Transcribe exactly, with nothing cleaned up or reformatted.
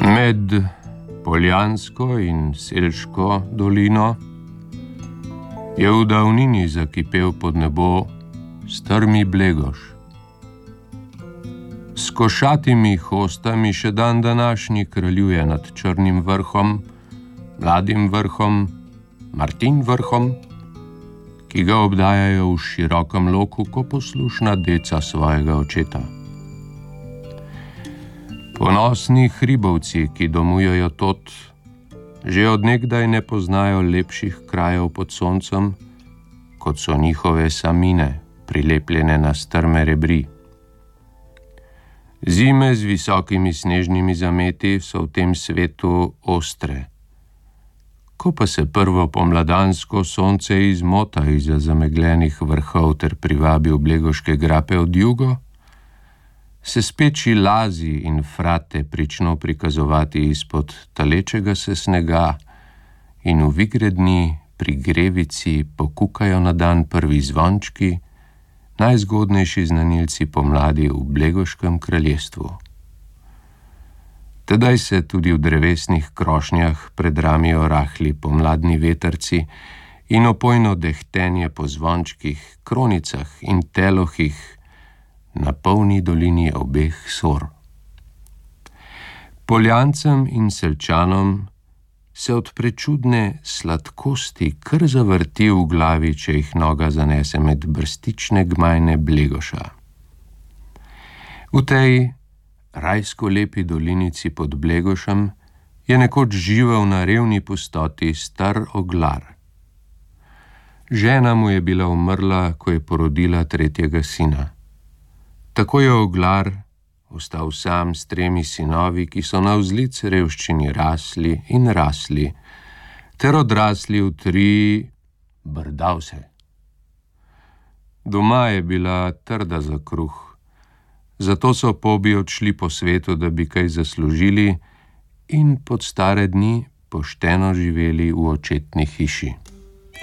Med Poljansko in Selško dolino je v davnini zakipel pod nebo strmi Blegoš. S košatimi hostami še dan današnji kraljuje nad Črnim vrhom, Mladim vrhom, Martin vrhom, ki ga obdajajo v širokem loku, ko poslušna deca svojega očeta. Ponosni hribovci, ki domujejo tod, že odnegdaj ne poznajo lepših krajev pod soncem, kot so njihove samine, prilepljene na strme rebri. Zime z visokimi snežnimi zameti so v tem svetu ostre. Ko pa se prvo pomladansko sonce izmota izza zamegljenih vrhov ter privabi v blegoške grape od jugo, se speči lazi in frate prično prikazovati izpod talečega se snega in v vigredni pri grevici pokukajo na dan prvi zvončki, najzgodnejši znanilci pomladi v blegoškem kraljestvu. Tedaj se tudi v drevesnih krošnjah predramijo rahli pomladni vetrci in opojno dehtenje po zvončkih, kronicah in telohih na polni dolini obeh sor. Poljancem in Selčanom se od prečudne sladkosti kar zavrti v glavi, če jih noga zanese med brstične gmajne Blegoša. V tej rajsko lepi dolinici pod Blegošem je nekoč živel na revni pustoti star oglar. Žena mu je bila umrla, ko je porodila tretjega sina. Tako je oglar ostal sam s tremi sinovi, ki so navzlic revščini rasli in rasli, ter odrasli v tri brdavse. Doma je bila trda za kruh, zato so pobi odšli po svetu, da bi kaj zaslužili in pod stare dni pošteno živeli v očetni hiši.